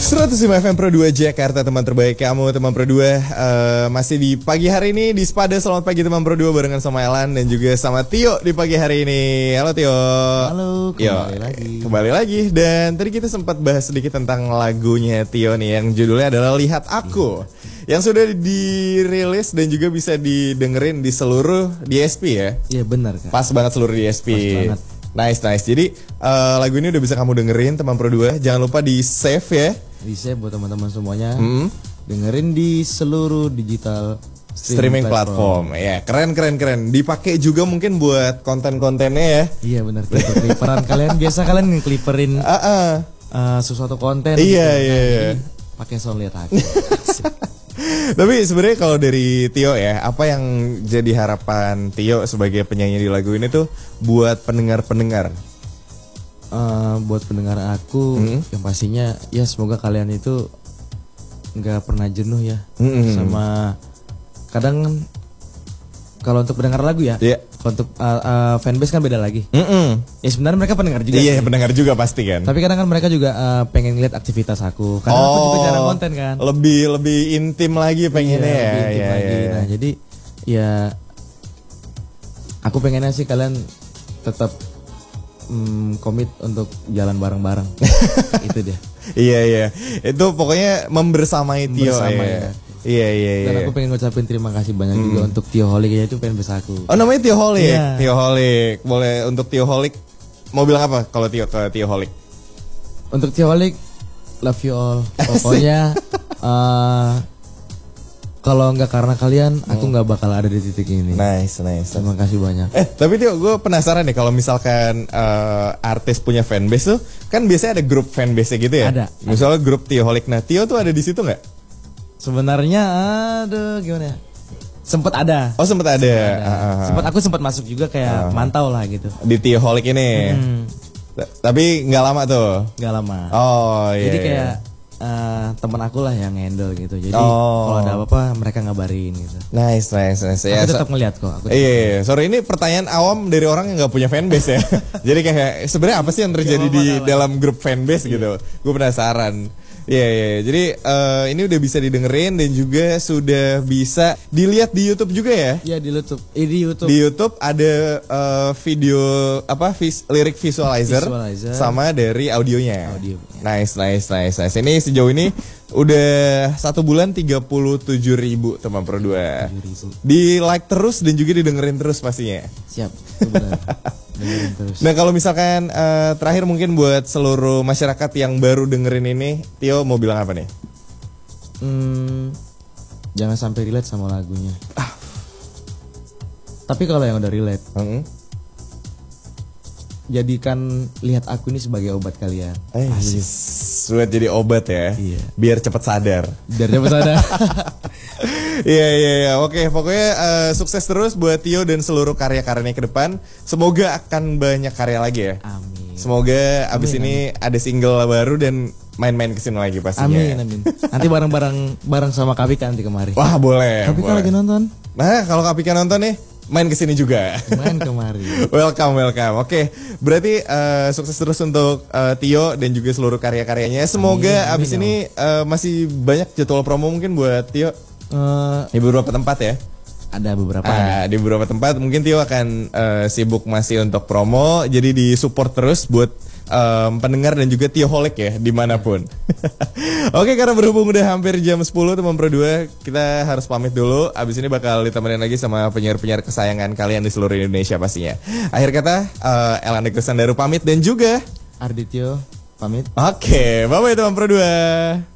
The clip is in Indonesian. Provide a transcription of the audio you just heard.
105 FM Pro 2 Jakarta, teman terbaik kamu, teman Pro 2. Masih di pagi hari ini di Spada. Selamat pagi teman Pro 2 barengan sama Elan dan juga sama Tio di pagi hari ini. Halo Tio. Halo, kembali lagi. Dan tadi kita sempat bahas sedikit tentang lagunya Tio nih yang judulnya adalah Lihat Aku. Yang sudah dirilis dan juga bisa didengerin di seluruh DSP ya. Iya benar kan. Pas banget seluruh DSP. Pas banget. Nice. Jadi lagu ini udah bisa kamu dengerin teman Pro 2. Jangan lupa di save ya. Di save buat teman-teman semuanya. Dengerin di seluruh digital streaming platform. Ya, keren. Dipakai juga mungkin buat konten-kontennya ya. Iya benar. Clipperan kalian biasa kalian ngekliperin sesuatu konten. Iya. Pakai sound Lihat Aku. Tapi sebenarnya kalau dari Tio ya, apa yang jadi harapan Tio sebagai penyanyi di lagu ini tuh buat pendengar-pendengar? Buat pendengar aku, yang pastinya ya semoga kalian itu nggak pernah jenuh ya sama kadang kalau untuk pendengar lagu ya, kalau untuk fanbase kan beda lagi. Ya sebenarnya mereka pendengar juga. Iya pendengar juga pasti kan. Tapi kadang kan mereka juga pengen lihat aktivitas aku. Karena aku juga jarang konten kan. Lebih intim lagi pengennya ya. Lebih intim lagi. Nah jadi ya aku pengennya sih kalian tetap komit untuk jalan bareng-bareng. Itu dia. Iya. Itu pokoknya membersamai Tio ya. Iya. Dan aku pengen ngucapin terima kasih banyak juga untuk Tio Holik ya, itu pengen besar aku. Oh namanya Tio Holik. Iya. Tio Holik. Boleh untuk Tio Holik mau bilang apa kalau Tio Holik? Untuk Tio Holik, love you all. Pokoknya kalau nggak karena kalian, aku nggak bakal ada di titik ini. Nice. Terima kasih banyak. Tapi Tio, gue penasaran nih kalau misalkan artis punya fanbase tuh, kan biasanya ada grup fanbase gitu ya. Ada. Misalnya grup Tio Holik. Nah, Tio tuh ada di situ nggak? Sebenarnya, gimana ya? Sempat ada. Oh sempat ada. Aku sempat masuk juga kayak mantau lah gitu. Di Tio Holik ini. Tapi nggak lama tuh. Nggak lama. Oh iya. Jadi kayak teman aku lah yang handle gitu. Jadi kalau ada apa-apa mereka ngabarin gitu. Nice. Aku tetap ngeliat kok. Iya. Sorry ini pertanyaan awam dari orang yang nggak punya fanbase ya. Jadi kayak sebenarnya apa sih yang terjadi di dalam grup fanbase gitu? Gue penasaran. Iya. Jadi ini udah bisa didengerin dan juga sudah bisa dilihat di YouTube juga ya? Iya di YouTube. Di YouTube ada video lirik visualizer sama dari audionya. Nice. Ini sejauh ini udah 1 bulan 37.000 teman Pro 2. Di like terus dan juga didengerin terus pastinya. Siap. Benar. Dengerin terus. Nah kalau misalkan terakhir mungkin buat seluruh masyarakat yang baru dengerin ini, Tio mau bilang apa nih? Jangan sampai relate sama lagunya. Tapi kalau yang udah relate, jadikan Lihat Aku ini sebagai obat kalian. Buat jadi obat ya. Iya. Biar cepat sadar. Iya. Oke, pokoknya sukses terus buat Tio dan seluruh karya-karyanya ke depan. Semoga akan banyak karya lagi ya. Amin. Semoga abis ini ada single baru dan main-main kesini lagi pastinya. Amin. Nanti bareng sama Kapika nanti kemari. Wah boleh. Kapika lagi nonton. Nah kalau Kapika nonton nih, main kesini juga. Main kemari. Welcome. Oke, berarti sukses terus untuk Tio dan juga seluruh karya-karyanya. Semoga abis ini masih banyak jadwal promo mungkin buat Tio. Di beberapa tempat ya. Ada beberapa. Di beberapa tempat mungkin Tio akan sibuk masih untuk promo. Jadi di support terus buat pendengar dan juga Tio Holik ya dimanapun. Oke, karena berhubung udah hampir jam 10 teman Pro 2, kita harus pamit dulu. Abis ini bakal ditemenin lagi sama penyiar-penyiar kesayangan kalian di seluruh Indonesia pastinya. Akhir kata Elan Kristandaru pamit dan juga Ardityo pamit. Oke, bye-bye teman Pro 2.